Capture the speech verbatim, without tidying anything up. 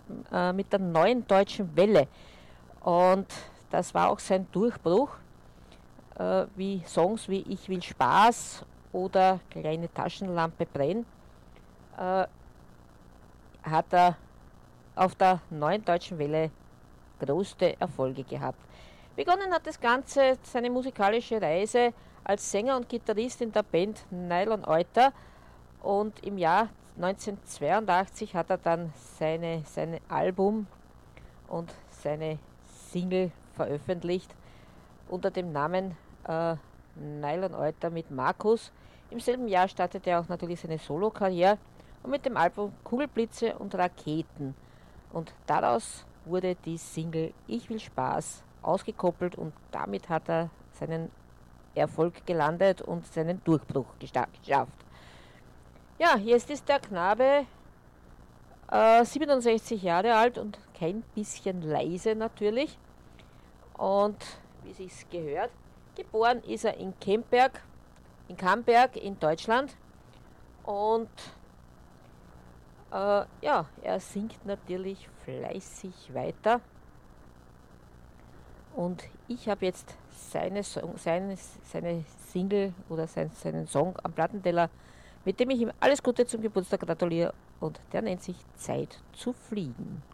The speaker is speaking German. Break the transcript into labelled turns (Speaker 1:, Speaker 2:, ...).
Speaker 1: äh, mit der Neuen Deutschen Welle. Und das war auch sein Durchbruch, äh, wie Songs wie Ich will Spaß oder Kleine Taschenlampe brenn, äh, hat er auf der Neuen Deutschen Welle größte Erfolge gehabt. Begonnen hat das Ganze seine musikalische Reise als Sänger und Gitarrist in der Band Nylon Euter, und im Jahr neunzehnhundertzweiundachtzig hat er dann seine, sein Album und seine Single veröffentlicht unter dem Namen äh, Nylon Euter mit Markus. Im selben Jahr startete er auch natürlich seine Solokarriere und mit dem Album Kugelblitze und Raketen. Und daraus wurde die Single Ich will Spaß ausgekoppelt, und damit hat er seinen Erfolg gelandet und seinen Durchbruch geschafft. Ja, jetzt ist der Knabe äh, siebenundsechzig Jahre alt und kein bisschen leise natürlich. Und wie sich's gehört, geboren ist er in Kemperg, in Camberg in Deutschland. Und äh, ja, er singt natürlich fleißig weiter. Und ich habe jetzt seine, Song, seine, seine Single oder sein, seinen Song am Plattenteller, mit dem ich ihm alles Gute zum Geburtstag gratuliere, und der nennt sich Zeit zu fliegen.